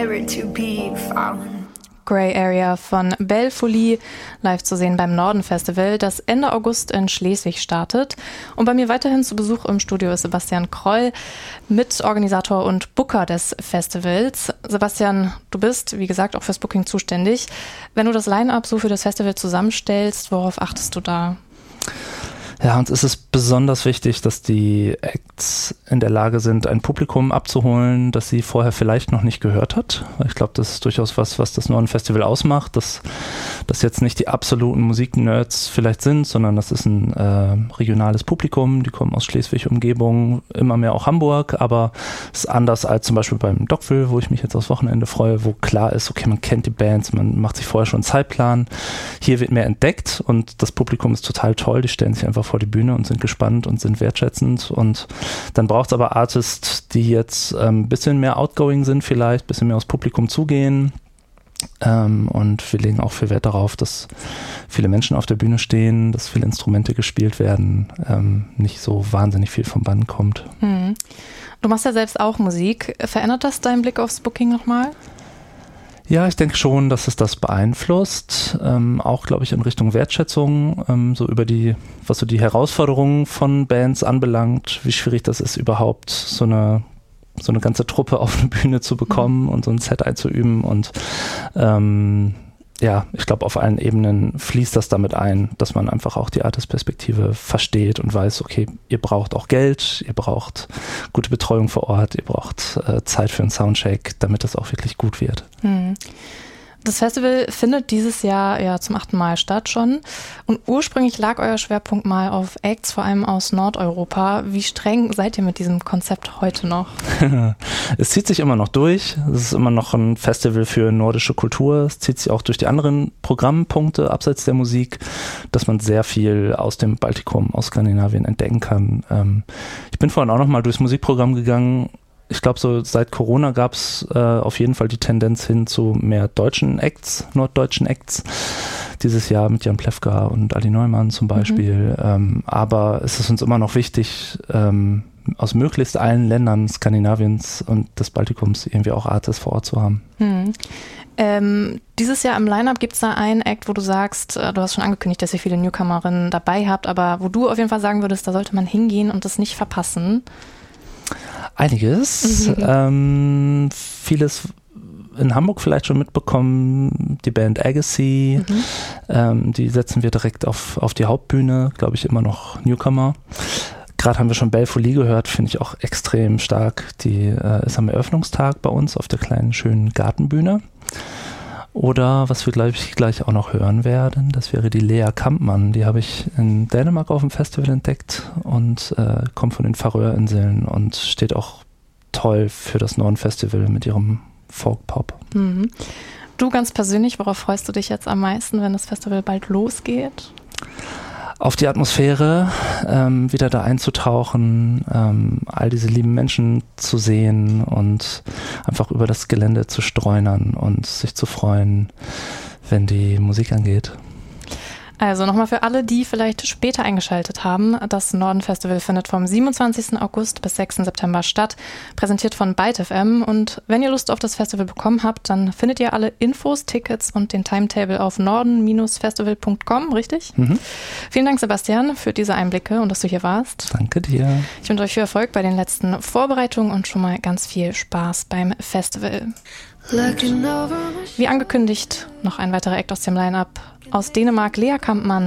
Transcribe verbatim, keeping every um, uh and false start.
To be found. Grey Area von Belfolie, live zu sehen beim Norden Festival, das Ende August in Schleswig startet. Und bei mir weiterhin zu Besuch im Studio ist Sebastian Kroll, Mitorganisator und Booker des Festivals. Sebastian, du bist, wie gesagt, auch fürs Booking zuständig. Wenn du das Line-Up so für das Festival zusammenstellst, worauf achtest du da? Ja, uns ist es besonders wichtig, dass die Acts in der Lage sind, ein Publikum abzuholen, das sie vorher vielleicht noch nicht gehört hat. Ich glaube, das ist durchaus was, was das Norden-Festival ausmacht, dass das jetzt nicht die absoluten Musiknerds vielleicht sind, sondern das ist ein äh, regionales Publikum, die kommen aus Schleswig, Umgebung, immer mehr auch Hamburg, aber es ist anders als zum Beispiel beim Dockville, wo ich mich jetzt aufs Wochenende freue, wo klar ist, okay, man kennt die Bands, man macht sich vorher schon einen Zeitplan. Hier wird mehr entdeckt und das Publikum ist total toll, die stellen sich einfach vor die Bühne und sind gespannt und sind wertschätzend, und dann braucht es aber Artists, die jetzt ein ähm, bisschen mehr outgoing sind vielleicht, ein bisschen mehr aufs Publikum zugehen, ähm, und wir legen auch viel Wert darauf, dass viele Menschen auf der Bühne stehen, dass viele Instrumente gespielt werden, ähm, nicht so wahnsinnig viel vom Band kommt. Hm. Du machst ja selbst auch Musik. Verändert das deinen Blick aufs Booking nochmal? Ja, ich denke schon, dass es das beeinflusst, ähm, auch, glaube ich, in Richtung Wertschätzung, ähm, so über die, was so die Herausforderungen von Bands anbelangt, wie schwierig das ist, überhaupt so eine, so eine ganze Truppe auf eine Bühne zu bekommen und so ein Set einzuüben, und ähm, ja, ich glaube, auf allen Ebenen fließt das damit ein, dass man einfach auch die Artist-Perspektive versteht und weiß, okay, ihr braucht auch Geld, ihr braucht gute Betreuung vor Ort, ihr braucht äh, Zeit für einen Soundcheck, damit das auch wirklich gut wird. Hm. Das Festival findet dieses Jahr ja zum achten Mal statt schon, und ursprünglich lag euer Schwerpunkt mal auf Acts, vor allem aus Nordeuropa. Wie streng seid ihr mit diesem Konzept heute noch? Es zieht sich immer noch durch. Es ist immer noch ein Festival für nordische Kultur. Es zieht sich auch durch die anderen Programmpunkte abseits der Musik, dass man sehr viel aus dem Baltikum, aus Skandinavien entdecken kann. Ähm, ich bin vorhin auch noch mal durchs Musikprogramm gegangen. Ich glaube, so seit Corona gab es äh, auf jeden Fall die Tendenz hin zu mehr deutschen Acts, norddeutschen Acts. Dieses Jahr mit Jan Plewka und Adi Neumann zum Beispiel. Mhm. Ähm, aber es ist uns immer noch wichtig, ähm, aus möglichst allen Ländern Skandinaviens und des Baltikums irgendwie auch Artists vor Ort zu haben. Mhm. Ähm, dieses Jahr im Line-Up gibt es da einen Act, wo du sagst, äh, du hast schon angekündigt, dass ihr viele Newcomerinnen dabei habt, aber wo du auf jeden Fall sagen würdest, da sollte man hingehen und das nicht verpassen. Einiges. Mhm. Ähm, vieles in Hamburg vielleicht schon mitbekommen. Die Band Agassi, mhm. ähm, die setzen wir direkt auf, auf die Hauptbühne, glaube ich, immer noch Newcomer. Gerade haben wir schon Belfolie gehört, finde ich auch extrem stark. Die äh, ist am Eröffnungstag bei uns auf der kleinen, schönen Gartenbühne. Oder was wir, glaube ich, gleich auch noch hören werden, das wäre die Lea Kampmann. Die habe ich in Dänemark auf dem Festival entdeckt und äh, kommt von den Färöerinseln und steht auch toll für das Norden-Festival mit ihrem Folk-Pop. Mhm. Du ganz persönlich, worauf freust du dich jetzt am meisten, wenn das Festival bald losgeht? Auf die Atmosphäre, ähm, wieder da einzutauchen, ähm, all diese lieben Menschen zu sehen und einfach über das Gelände zu streunern und sich zu freuen, wenn die Musik angeht. Also nochmal für alle, die vielleicht später eingeschaltet haben, das Norden-Festival findet vom siebenundzwanzigsten August bis sechsten September statt, präsentiert von Byte F M. Und wenn ihr Lust auf das Festival bekommen habt, dann findet ihr alle Infos, Tickets und den Timetable auf norden Festival punkt com, richtig? Mhm. Vielen Dank, Sebastian, für diese Einblicke und dass du hier warst. Danke dir. Ich wünsche euch viel Erfolg bei den letzten Vorbereitungen und schon mal ganz viel Spaß beim Festival. Wie angekündigt, noch ein weiterer Act aus dem Line-Up. Aus Dänemark Lea Kampmann.